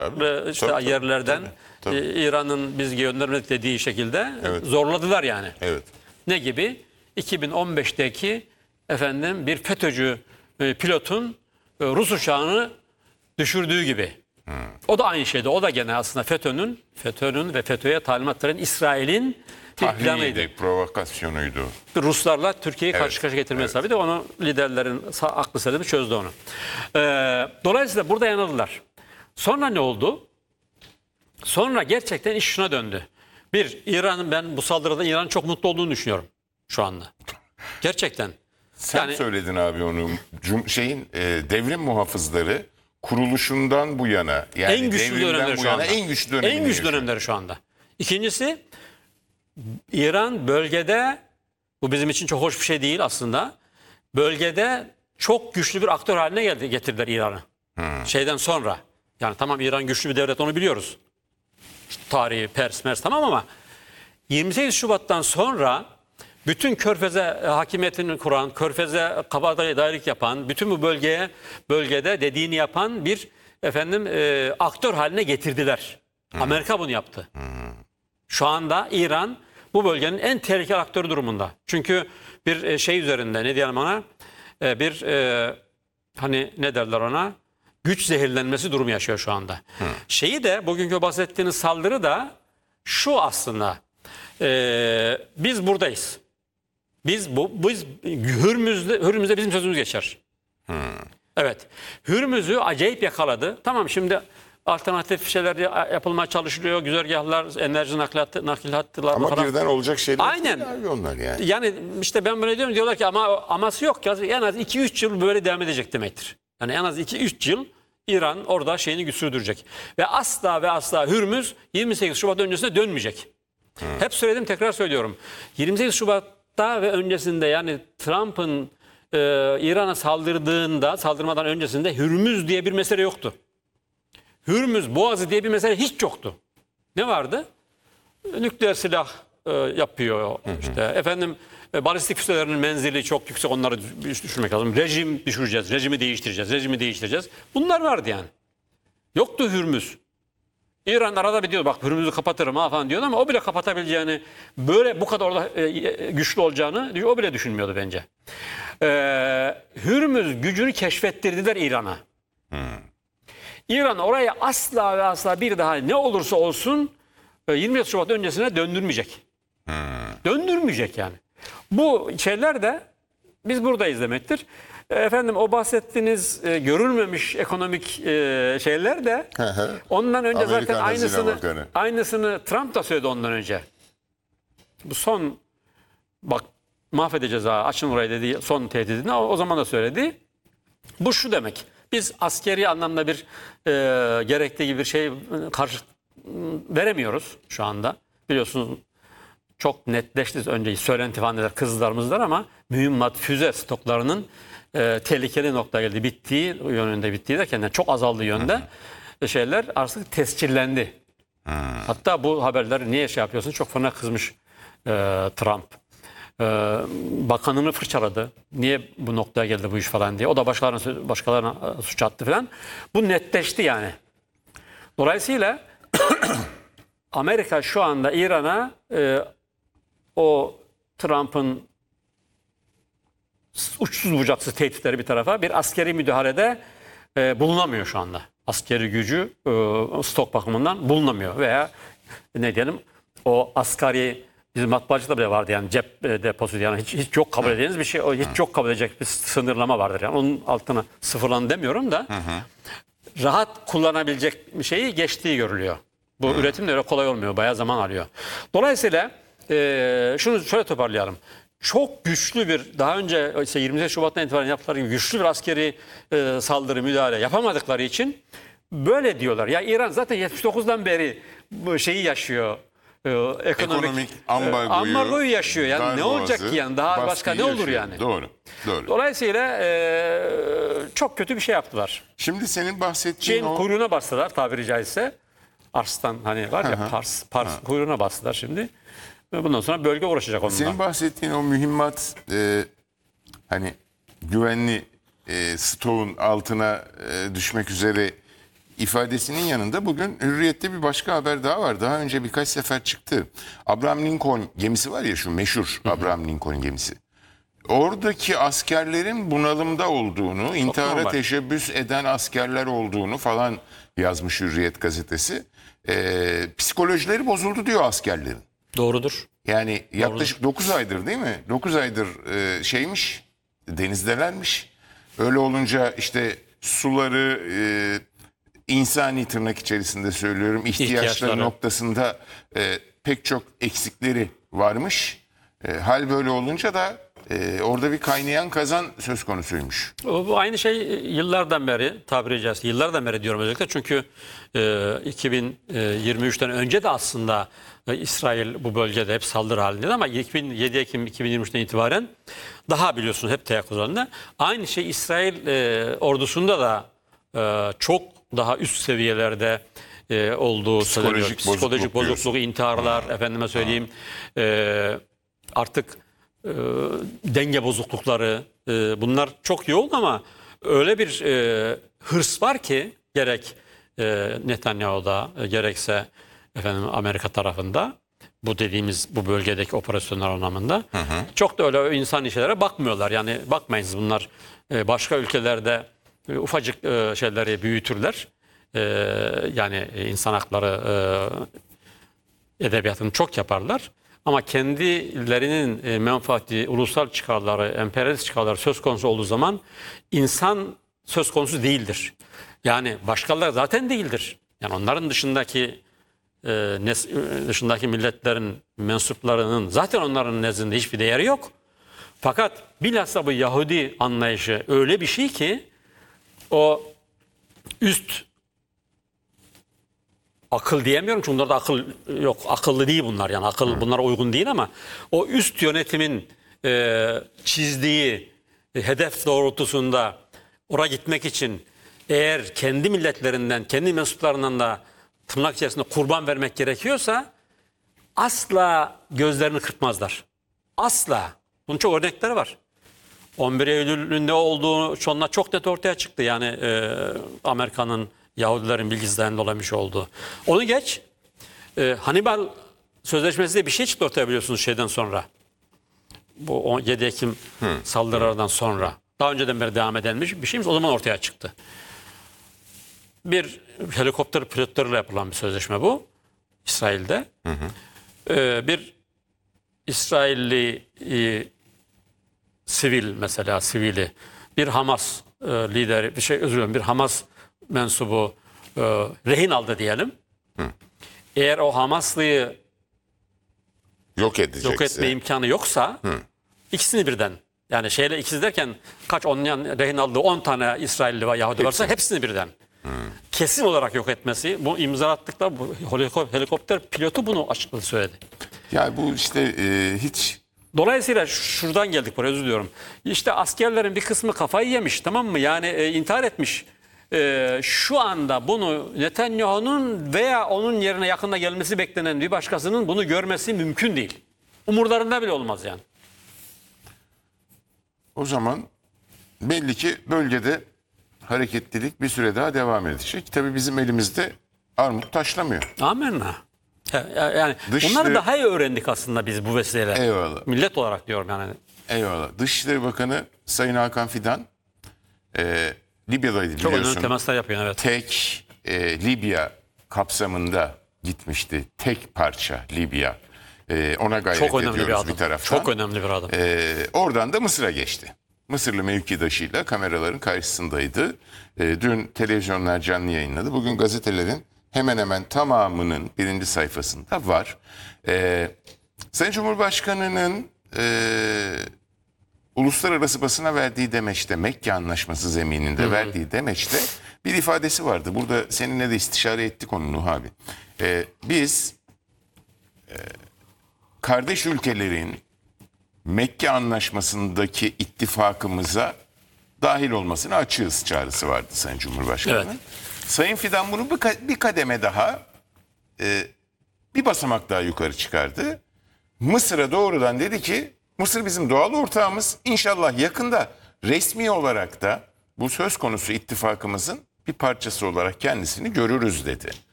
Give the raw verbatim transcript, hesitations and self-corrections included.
tabii, işte tabii, yerlerden tabii, tabii. e, İran'ın biz göndermedik dediği şekilde Evet. zorladılar yani. Evet. Ne gibi? iki bin on beşteki efendim bir FETÖ'cü e, pilotun e, Rus uçağını düşürdüğü gibi. Hmm. O da aynı şeydi. O da gene aslında FETÖ'nün FETÖ'nün ve FETÖ'ye talimat veren İsrail'in bir planıydı. Tahliydi, provokasyonuydu. Ruslarla Türkiye'yi Evet, karşı karşıya getirmesi evet. tabii de onu liderlerin aklı sebebi çözdü onu. Ee, dolayısıyla burada yanıldılar. Sonra ne oldu? Sonra gerçekten iş şuna döndü. Bir, İran'ın ben bu saldırıda İran'ın çok mutlu olduğunu düşünüyorum şu anda. Gerçekten. Sen yani, söyledin abi onu. Cum şeyin e, devrim muhafızları kuruluşundan bu yana, yani en güçlü devrimden dönemleri bu şu yana anda. en güçlü dönemini En güçlü yaşıyor. dönemleri şu anda. İkincisi, İran bölgede, bu bizim için çok hoş bir şey değil aslında. Bölgede çok güçlü bir aktör haline geldi, getirdiler İran'ı. Hmm. Şeyden sonra. Yani tamam, İran güçlü bir devlet, onu biliyoruz. İşte tarihi, Pers, Mers tamam, ama yirmi sekiz Şubat'tan sonra bütün Körfez'e hakimiyetini kuran, Körfez'e kabadayılık yapan, bütün bu bölgeye bölgede dediğini yapan bir efendim e, aktör haline getirdiler. Hmm. Amerika bunu yaptı. Hmm. Şu anda İran bu bölgenin en tehlikeli aktörü durumunda. Çünkü bir şey üzerinde, ne diyelim ona, bir e, hani ne derler ona, güç zehirlenmesi durumu yaşıyor şu anda. Hı. Şeyi de, bugünkü bahsettiğiniz saldırı da şu aslında, e, biz buradayız. Biz bu biz Hürmüz'de, Hürmüz'de bizim sözümüz geçer. Hı. Evet. Hürmüz'ü acayip yakaladı. Tamam, şimdi alternatif şeyler yapılmaya çalışılıyor. Güzergahlar, enerji naklihatı, nakil hattılar. Ama falan. birden olacak şeyler aynen. değil abi onlar yani. Yani işte ben böyle diyorum, diyorlar ki ama aması yok. En az iki üç yıl böyle devam edecek demektir. Yani en az iki üç yıl İran orada şeyini güç sürdürecek. Ve asla ve asla Hürmüz yirmi sekiz Şubat öncesine dönmeyecek. Hmm. Hep söyledim, tekrar söylüyorum. yirmi sekiz Şubat'ta ve öncesinde, yani Trump'ın e, İran'a saldırdığında, saldırmadan öncesinde Hürmüz diye bir mesele yoktu. Hürmüz Boğazı diye bir mesele hiç yoktu. Ne vardı? Nükleer silah e, yapıyor. Hı hı. İşte efendim e, balistik füzelerinin menzili çok yüksek, onları düşürmek lazım. Rejim düşüreceğiz, rejimi değiştireceğiz, rejimi değiştireceğiz. Bunlar vardı yani. Yoktu Hürmüz. İran arada bir diyor, bak Hürmüz'ü kapatırım ha falan diyordu, ama o bile kapatabileceğini, böyle bu kadar orada e, güçlü olacağını o bile düşünmüyordu bence. E, Hürmüz gücünü keşfettirdiler İran'a. Hmm. İran orayı asla ve asla bir daha ne olursa olsun yirmi yedi Şubat öncesine döndürmeyecek. Hmm. Döndürmeyecek yani. Bu şeyler de biz buradayız demektir. Efendim o bahsettiğiniz e, görülmemiş ekonomik e, şeyler de ondan önce Amerikan zaten aynısını Bakanı. aynısını Trump da söyledi ondan önce. Bu son, bak mahvedeceğiz ha, açın orayı dediği son tehdidini o, o zaman da söyledi. Bu şu demek: biz askeri anlamda bir e, gerektiği gibi bir şey karşı veremiyoruz şu anda. Biliyorsunuz çok netleşti, önce söylenti falan eder, kızlarımızlar, ama mühimmat, füze stoklarının e, tehlikeli noktaya geldi. Bittiği yönünde, bittiği derken çok azaldığı yönde Hı. şeyler artık tescillendi. Hı. Hatta bu haberleri niye şey yapıyorsun? Çok fena kızmış e, Trump. E, bakanını fırçaladı. Niye bu noktaya geldi bu iş falan diye. O da başkalarına, başkalarına suç attı falan. Bu netleşti yani. Dolayısıyla Amerika şu anda İran'a e, o Trump'ın uçsuz bucaksız tehditleri bir tarafa, bir askeri müdahalede e, bulunamıyor şu anda. Askeri gücü e, stok bakımından bulunamıyor veya ne diyelim, o asgari, bizim matbaacıda bile vardı yani, cep e, deposu, yani hiç, hiç yok kabul edeceğiniz bir şey, o hiç yok kabul edecek bir sınırlama vardır yani, onun altına sıfırlan demiyorum da, hı hı. rahat kullanabilecek bir şeyi geçtiği görülüyor. Bu hmm. üretim de öyle kolay olmuyor. Bayağı zaman alıyor. Dolayısıyla e, şunu şöyle toparlayalım. Çok güçlü bir, daha önce işte yirmi sekiz Şubat'tan itibaren yaptıkları gibi güçlü bir askeri e, saldırı, müdahale yapamadıkları için böyle diyorlar. Ya İran zaten yetmiş dokuzdan beri bu şeyi yaşıyor. E, ekonomik, ekonomik ambargoyu, e, ambargoyu yaşıyor. Yani ne olacak ki yani? Daha başka ne olur yaşıyor. yani? Doğru. Doğru. Dolayısıyla e, çok kötü bir şey yaptılar. Şimdi senin bahsettiğin Çin o... kuyruğuna bastılar tabiri caizse. Arslan hani var ya, Aha. Pars, Pars kuyruğuna bastılar şimdi. Bundan sonra bölge uğraşacak onunla. Senin bahsettiğin o mühimmat e, hani güvenli e, stoğun altına e, düşmek üzere ifadesinin yanında bugün Hürriyet'te bir başka haber daha var. Daha önce birkaç sefer çıktı. Abraham Lincoln gemisi var ya, şu meşhur Abraham Lincoln gemisi. Oradaki askerlerin bunalımda olduğunu, intihara normal. teşebbüs eden askerler olduğunu falan yazmış Hürriyet gazetesi. Ee, psikolojileri bozuldu diyor askerlerin. Doğrudur. Yani yaklaşık dokuz aydır değil mi? dokuz aydır e, şeymiş, denizdelermiş. Öyle olunca işte suları e, insani tırnak içerisinde söylüyorum, ihtiyaçları, İhtiyaçları. noktasında e, pek çok eksikleri varmış. E, hal böyle olunca da e, orada bir kaynayan kazan söz konusuymuş. O- Bu aynı şey yıllardan beri tabiri caizse yıllardan beri diyorum özellikle çünkü e, iki bin yirmi üçten önce de aslında e, İsrail bu bölgede hep saldırı halindeydi ama yedi Ekim iki bin yirmi üçten itibaren daha biliyorsunuz hep teyakkuz halinde. Aynı şey İsrail e, ordusunda da e, çok daha üst seviyelerde e, olduğu Psikolojik söyleniyor. Psikolojik bozukluk bozukluk, intiharlar, efendime söyleyeyim e, artık e, denge bozuklukları e, bunlar çok yoğun ama öyle bir e, hırs var ki gerek e, Netanyahu'da e, gerekse efendim Amerika tarafında bu dediğimiz bu bölgedeki operasyonlar anlamında çok da öyle insan işlere bakmıyorlar. Yani bakmayınız bunlar e, başka ülkelerde e, ufacık e, şeyleri büyütürler. E, yani insan hakları e, edebiyatını çok yaparlar. Ama kendilerinin e, menfaati, ulusal çıkarları, emperyalist çıkarları söz konusu olduğu zaman insan söz konusu değildir. Yani başkaları zaten değildir. Yani onların dışındaki e, nes- dışındaki milletlerin mensuplarının zaten onların nezdinde hiçbir değeri yok. Fakat bilhassa bu Yahudi anlayışı öyle bir şey ki o üst akıl diyemiyorum çünkü bunlarda akıl yok. Akıllı değil bunlar yani akıl bunlara uygun değil ama o üst yönetimin e, çizdiği e, hedef doğrultusunda oraya gitmek için eğer kendi milletlerinden, kendi mensuplarından da tırnak içerisinde kurban vermek gerekiyorsa asla gözlerini kırpmazlar. Asla. Bunun çok örnekleri var. on bir Eylül'ün ne olduğu sonuna çok net ortaya çıktı. Yani e, Amerika'nın Yahudilerin bilgisinden dolaymış olduğu. Onu geç. E, Hannibal Sözleşmesi de bir şey çıktı ortaya biliyorsunuz şeyden sonra. Bu yedi Ekim saldırılardan sonra. Daha önceden beri devam edilmiş bir şeymiş. O zaman ortaya çıktı. Bir helikopter pilotlarıyla yapılan bir sözleşme bu. İsrail'de. Hı hı. E, bir İsrailli e, sivil mesela sivili bir Hamas e, lideri bir şey özür dilerim bir Hamas mensubu e, rehin aldı diyelim. Hı. Eğer o Hamaslıyı Yok edecekse. yok etme imkanı yoksa Hı. ikisini birden yani şeyle ikisi derken kaç onun yan, rehin aldığı on tane İsrailli ve Yahudi varsa hepsini birden. Hı. Kesin olarak yok etmesi bu imza attıkları bu helikopter pilotu bunu açıkça söyledi. Ya bu işte e, hiç Dolayısıyla şuradan geldik buraya özür diliyorum. İşte askerlerin bir kısmı kafayı yemiş tamam mı? Yani e, intihar etmiş. E, şu anda bunu Netanyahu'nun veya onun yerine yakında gelmesi beklenen bir başkasının bunu görmesi mümkün değil. Umurlarında bile olmaz yani. o zaman belli ki bölgede hareketlilik bir süre daha devam edecek. Tabii bizim elimizde armut taşlamıyor. Amenna. Yani Dışlı- bunları daha iyi öğrendik aslında biz bu vesileyle. Eyvallah. Millet olarak diyorum yani. Eyvallah. Dışişleri Bakanı Sayın Hakan Fidan e, Libya'daydı Çok önemli biliyorsun. temaslar yapıyor evet. Tek e, Libya kapsamında gitmişti. Tek parça Libya. E, ona gayret Çok önemli ediyoruz bir adım. bir taraftan. Çok önemli bir adım. E, oradan da Mısır'a geçti. Mısırlı mevkidaşıyla kameraların karşısındaydı. E, dün televizyonlar canlı yayınladı. Bugün gazetelerin hemen hemen tamamının birinci sayfasında var. E, Sayın Cumhurbaşkanı'nın e, uluslararası basına verdiği demeçte, Mekke Anlaşması zemininde Hı-hı. verdiği demeçte bir ifadesi vardı. Burada seninle de istişare ettik onu Nuh abi. E, biz e, kardeş ülkelerin Mekke Anlaşması'ndaki ittifakımıza dahil olmasına açığız çağrısı vardı Sayın Cumhurbaşkanı'nın. Evet. Sayın Fidan bunu bir kademe daha e, bir basamak daha yukarı çıkardı. Mısır'a doğrudan dedi ki Mısır bizim doğal ortağımız. İnşallah yakında resmi olarak da bu söz konusu ittifakımızın bir parçası olarak kendisini görürüz dedi.